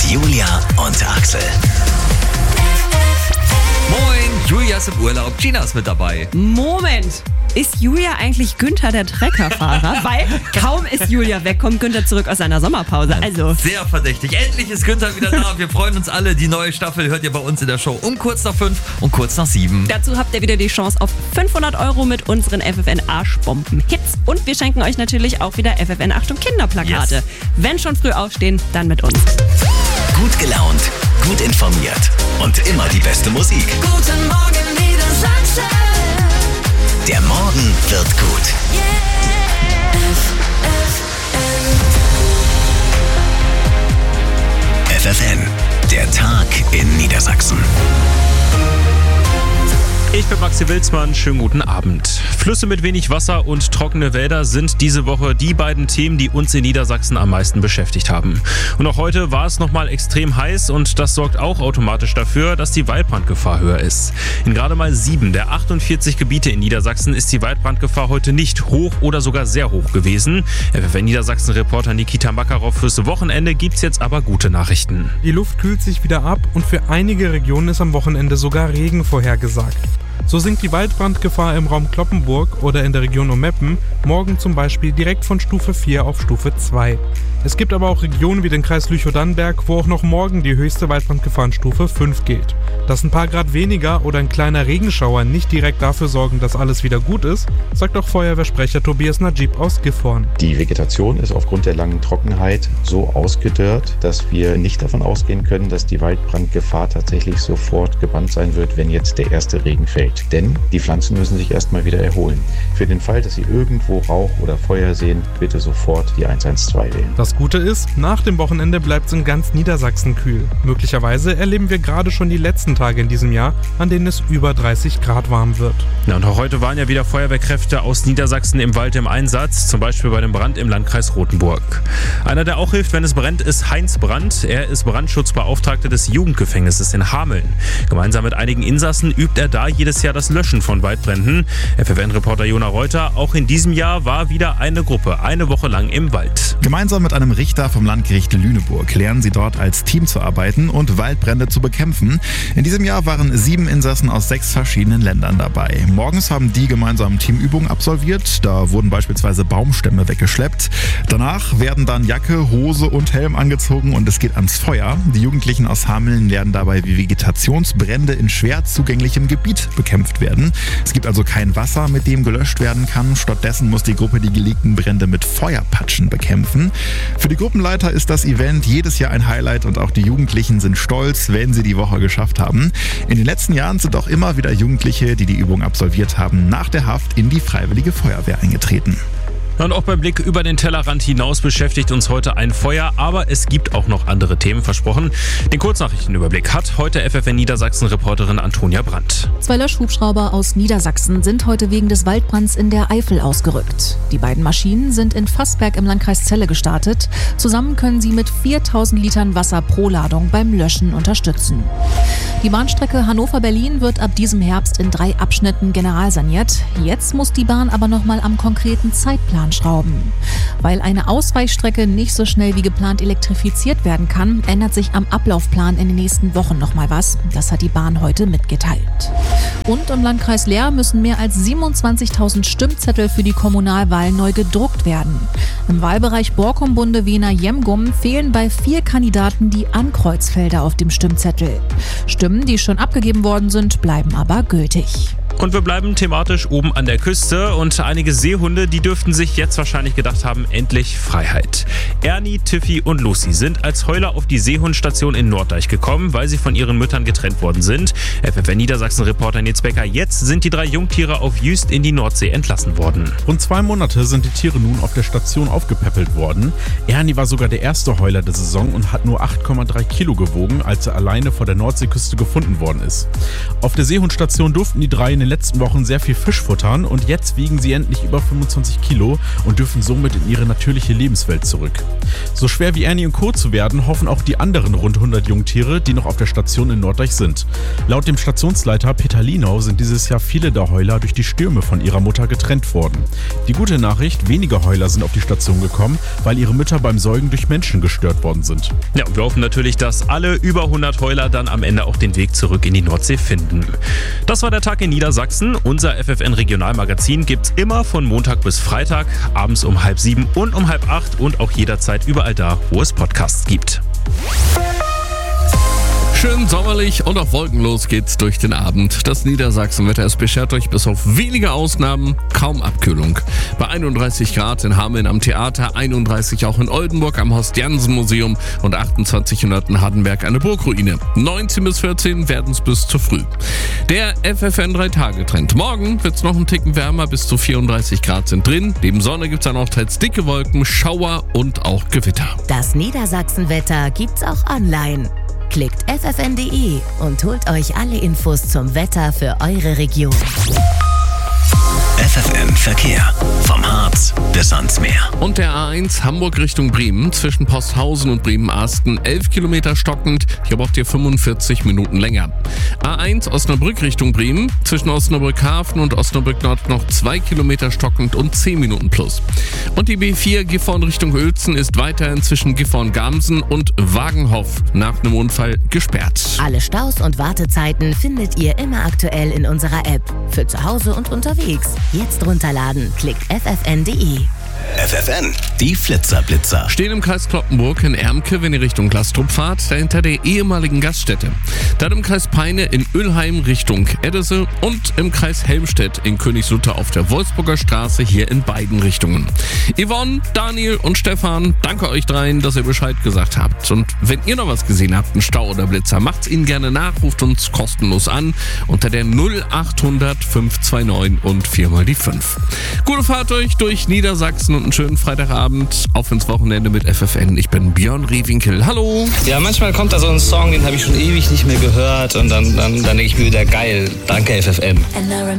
Julia und Axel. Moin, Julia ist im Urlaub, Gina ist mit dabei. Moment, ist Julia eigentlich Günther der Treckerfahrer? Weil kaum ist Julia weg, kommt Günther zurück aus seiner Sommerpause. Also Sehr verdächtig. Endlich ist Günther wieder da. Wir freuen uns alle. Die neue Staffel hört ihr bei uns in der Show um kurz nach 5 und kurz nach 7. dazu habt ihr wieder die Chance auf 500 € mit unseren FFN Arschbomben-Hits. Und wir schenken euch natürlich auch wieder FFN Achtung Kinderplakate. Yes. Wenn schon früh aufstehen, dann mit uns. Gut gelaunt, gut informiert und immer die beste Musik. Guten Morgen, Niedersachsen. Der Morgen wird gut. FFN, der Tag in Niedersachsen. Ich bin Maxi Wilsmann, schönen guten Abend. Flüsse mit wenig Wasser und trockene Wälder sind diese Woche die beiden Themen, die uns in Niedersachsen am meisten beschäftigt haben. Und auch heute war es nochmal extrem heiß und das sorgt auch automatisch dafür, dass die Waldbrandgefahr höher ist. In gerade mal 7 der 48 Gebiete in Niedersachsen ist die Waldbrandgefahr heute nicht hoch oder sogar sehr hoch gewesen. FFN Niedersachsen-Reporter Nikita Makarov fürs Wochenende gibt's jetzt aber gute Nachrichten. Die Luft kühlt sich wieder ab und für einige Regionen ist am Wochenende sogar Regen vorhergesagt. So sinkt die Waldbrandgefahr im Raum Cloppenburg oder in der Region um Meppen morgen zum Beispiel direkt von Stufe 4 auf Stufe 2. Es gibt aber auch Regionen wie den Kreis Lüchow-Dannenberg, wo auch noch morgen die höchste Waldbrandgefahr in Stufe 5 gilt. Dass ein paar Grad weniger oder ein kleiner Regenschauer nicht direkt dafür sorgen, dass alles wieder gut ist, sagt auch Feuerwehrsprecher Tobias Najib aus Gifhorn. Die Vegetation ist aufgrund der langen Trockenheit so ausgedörrt, dass wir nicht davon ausgehen können, dass die Waldbrandgefahr tatsächlich sofort gebannt sein wird, wenn jetzt der erste Regen fällt. Denn die Pflanzen müssen sich erstmal wieder erholen. Für den Fall, dass Sie irgendwo Rauch oder Feuer sehen, bitte sofort die 112 wählen. Das Gute ist, nach dem Wochenende bleibt es in ganz Niedersachsen kühl. Möglicherweise erleben wir gerade schon die letzten Tage in diesem Jahr, an denen es über 30 Grad warm wird. Ja, und auch heute waren ja wieder Feuerwehrkräfte aus Niedersachsen im Wald im Einsatz, zum Beispiel bei dem Brand im Landkreis Rothenburg. Einer, der auch hilft, wenn es brennt, ist Heinz Brandt. Er ist Brandschutzbeauftragter des Jugendgefängnisses in Hameln. Gemeinsam mit einigen Insassen übt er da jedes Jahr das Löschen von Waldbränden. FFN-Reporter Jona Reuter, auch in diesem Jahr war wieder eine Gruppe eine Woche lang im Wald. Gemeinsam mit einem Richter vom Landgericht Lüneburg lernen sie dort als Team zu arbeiten und Waldbrände zu bekämpfen. In diesem Jahr waren 7 Insassen aus 6 verschiedenen Ländern dabei. Morgens haben die gemeinsam Teamübungen absolviert. Da wurden beispielsweise Baumstämme weggeschleppt. Danach werden dann Jacke, Hose und Helm angezogen und es geht ans Feuer. Die Jugendlichen aus Hameln lernen dabei, wie Vegetationsbrände in schwer zugänglichem Gebiet bekämpft werden. Es gibt also kein Wasser, mit dem gelöscht werden kann. Stattdessen muss die Gruppe die gelegten Brände mit Feuerpatschen bekämpfen. Für die Gruppenleiter ist das Event jedes Jahr ein Highlight und auch die Jugendlichen sind stolz, wenn sie die Woche geschafft haben. In den letzten Jahren sind auch immer wieder Jugendliche, die die Übung absolviert haben, nach der Haft in die Freiwillige Feuerwehr eingetreten. Und auch beim Blick über den Tellerrand hinaus beschäftigt uns heute ein Feuer, aber es gibt auch noch andere Themen versprochen. Den Kurznachrichtenüberblick hat heute FFN Niedersachsen-Reporterin Antonia Brandt. 2 Löschhubschrauber aus Niedersachsen sind heute wegen des Waldbrands in der Eifel ausgerückt. Die beiden Maschinen sind in Vassberg im Landkreis Celle gestartet. Zusammen können sie mit 4000 Litern Wasser pro Ladung beim Löschen unterstützen. Die Bahnstrecke Hannover-Berlin wird ab diesem Herbst in 3 Abschnitten generalsaniert. Jetzt muss die Bahn aber nochmal am konkreten Zeitplan schrauben. Weil eine Ausweichstrecke nicht so schnell wie geplant elektrifiziert werden kann, ändert sich am Ablaufplan in den nächsten Wochen nochmal was. Das hat die Bahn heute mitgeteilt. Und im Landkreis Leer müssen mehr als 27.000 Stimmzettel für die Kommunalwahl neu gedruckt werden. Im Wahlbereich Borkum-Bunde-Wiener-Jemgum fehlen bei 4 Kandidaten die Ankreuzfelder auf dem Stimmzettel. Stimmen, die schon abgegeben worden sind, bleiben aber gültig. Und wir bleiben thematisch oben an der Küste und einige Seehunde, die dürften sich jetzt wahrscheinlich gedacht haben, endlich Freiheit. Ernie, Tiffy und Lucy sind als Heuler auf die Seehundstation in Norddeich gekommen, weil sie von ihren Müttern getrennt worden sind. FFN Niedersachsen-Reporter Nils Becker, jetzt sind die 3 Jungtiere auf Jüst in die Nordsee entlassen worden. Rund 2 Monate sind die Tiere nun auf der Station aufgepäppelt worden. Ernie war sogar der erste Heuler der Saison und hat nur 8,3 Kilo gewogen, als er alleine vor der Nordseeküste gefunden worden ist. Auf der Seehundstation durften die 3 in den letzten Wochen sehr viel Fisch futtern und jetzt wiegen sie endlich über 25 Kilo und dürfen somit in ihre natürliche Lebenswelt zurück. So schwer wie Ernie und Co. zu werden, hoffen auch die anderen rund 100 Jungtiere, die noch auf der Station in Norddeich sind. Laut dem Stationsleiter Peter Linau sind dieses Jahr viele der Heuler durch die Stürme von ihrer Mutter getrennt worden. Die gute Nachricht, wenige Heuler sind auf die Station gekommen, weil ihre Mütter beim Säugen durch Menschen gestört worden sind. Ja, und wir hoffen natürlich, dass alle über 100 Heuler dann am Ende auch den Weg zurück in die Nordsee finden. Das war der Tag in Niedersachsen. Unser FFN-Regionalmagazin gibt's immer von Montag bis Freitag, abends um 6:30 und um 7:30 und auch jederzeit überall da, wo es Podcasts gibt. Schön sommerlich und auch wolkenlos geht's durch den Abend. Das Niedersachsenwetter, es beschert euch bis auf wenige Ausnahmen kaum Abkühlung. Bei 31 Grad in Hameln am Theater, 31 auch in Oldenburg am Horst-Jansen-Museum und 28 in Hardenberg eine Burgruine. 19 bis 14 werden's bis zu früh. Der FFN 3-Tage-Trend. Morgen wird's noch einen Ticken wärmer, bis zu 34 Grad sind drin. Neben Sonne gibt's dann auch teils dicke Wolken, Schauer und auch Gewitter. Das Niedersachsenwetter gibt's auch online. Klickt ffn.de und holt euch alle Infos zum Wetter für eure Region. FFN Verkehr. Vom Harz bis ans Meer. Und der A1 Hamburg Richtung Bremen zwischen Posthausen und Bremen-Arsten 11 Kilometer stockend. Hier braucht ihr 45 Minuten länger. A1 Osnabrück Richtung Bremen zwischen Osnabrück Hafen und Osnabrück Nord noch 2 Kilometer stockend und 10 Minuten plus. Und die B4 Gifhorn Richtung Uelzen ist weiterhin zwischen Gifhorn-Gamsen und Wagenhoff nach einem Unfall gesperrt. Alle Staus und Wartezeiten findet ihr immer aktuell in unserer App. Für zu Hause und unterwegs. Jetzt runterladen. Klickt ffn.de. FFN, die Flitzer-Blitzer. Stehen im Kreis Cloppenburg in Ermke, wenn ihr Richtung Glastrup fahrt, dahinter der ehemaligen Gaststätte. Dann im Kreis Peine in Ölheim Richtung Eddese und im Kreis Helmstedt in Königslutter auf der Wolfsburger Straße hier in beiden Richtungen. Yvonne, Daniel und Stefan, danke euch dreien, dass ihr Bescheid gesagt habt. Und wenn ihr noch was gesehen habt, einen Stau oder Blitzer, macht's ihnen gerne nach, ruft uns kostenlos an unter der 0800 529 und 4x5. Gute Fahrt euch durch Niedersachsen und einen schönen Freitagabend. Auf ins Wochenende mit FFN. Ich bin Björn Rehwinkel. Hallo. Ja, manchmal kommt da so ein Song, den habe ich schon ewig nicht mehr gehört und dann denke ich mir wieder, geil, danke FFN.